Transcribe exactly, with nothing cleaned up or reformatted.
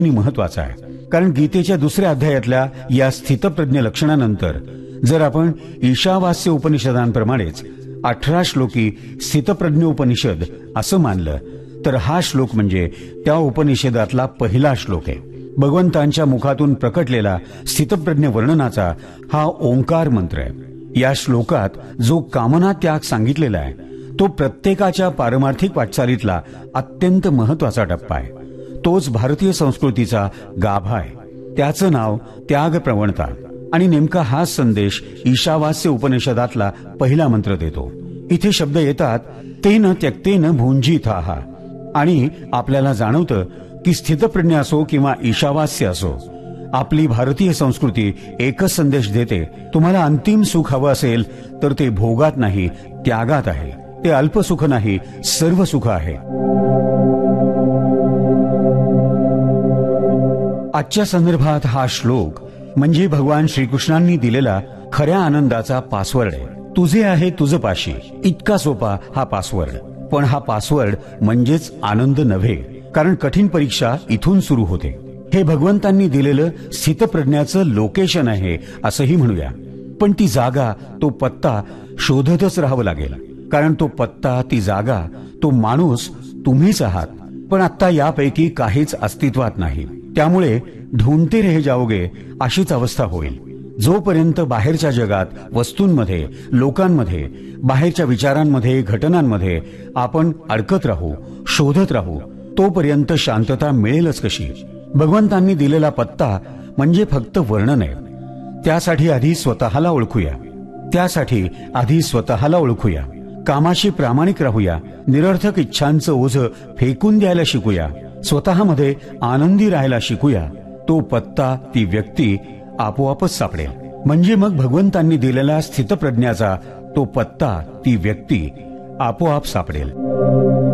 महत्वाचा आहे, कारण गीतेच्या दुसऱ्या अध्यायातल्या या स्थितप्रज्ञ लक्षणानंतर जर आपण ईशावास्य उपनिषदांप्रमाणेच अठरा श्लोकी स्थितप्रज्ञ उपनिषद असं मानलं तर हा श्लोक म्हणजे त्या उपनिषदातला पहिला श्लोक आहे. भगवंतांच्या मुखातून प्रकटलेला स्थितप्रज्ञ वर्णनाचा हा ओंकार मंत्र आहे. या श्लोकात जो कामना त्याग सांगितलेला आहे तो प्रत्येकाच्या पारमार्थिक वाटचालीतला अत्यंत महत्वाचा टप्पा आहे. तोच भारतीय संस्कृतीचा गाभा आहे. त्याचं नाव त्याग प्रवणता आणि नेमका हाच संदेश ईशावास्य उपनिषदातला पहिला मंत्र देतो. इथे शब्द येतात तेन त्यक्तेन भुंजीथाः आणि आपल्याला जाणवतं की स्थितप्रज्ञ असो किंवा ईशावास्य असो, आपली भारतीय संस्कृती एकच संदेश देते, तुम्हाला अंतिम सुख हवं असेल तर ते भोगात नाही, त्यागात आहे. ते अल्प सुख नाही, सर्व सुख आहे. आजच्या संदर्भात हा श्लोक म्हणजे भगवान श्रीकृष्णांनी दिलेला खऱ्या आनंदाचा पासवर्ड आहे. तुझे आहे तुझ पाशी, इतका सोपा हा पासवर्ड. पण हा पासवर्ड म्हणजेच आनंद नव्हे, कारण कठीण परीक्षा इथून सुरू होते. हे भगवंतांनी दिलेलं स्थितप्रज्ञाचं लोकेशन आहे असंही म्हणूया. पण ती जागा, तो पत्ता शोधतच राहावं लागेल, कारण तो पत्ता, ती जागा, तो माणूस तुम्हीच आहात. पण आता यापैकी काहीच अस्तित्वात नाही. त्यामुळे ढूंढते रह जाओगे अशीच अवस्था होईल. जोपर्यंत बाहेरच्या जगात वस्तूंमध्ये, लोकांमध्ये, बाहेरच्या विचारांमध्ये, घटनांमध्ये आपण अडकत राहू, शोधत राहू, तोपर्यंत शांतता मिळेलच कशी? भगवंतांनी दिलेला पत्ता म्हणजे फक्त वर्णन आहे. त्यासाठी आधी स्वतःला ओळखूया. त्यासाठी आधी स्वतःला ओळखूया. कामाशी प्रामाणिक राहूया. निरर्थक इच्छांचं ओझं फेकून द्यायला शिकूया. स्वतःमध्ये आनंदी राहायला शिकूया. तो पत्ता, ती व्यक्ती आपोआपच सापडेल. म्हणजे मग भगवंतांनी दिलेला स्थितप्रज्ञाचा तो पत्ता, ती व्यक्ती आपोआप सापडेल.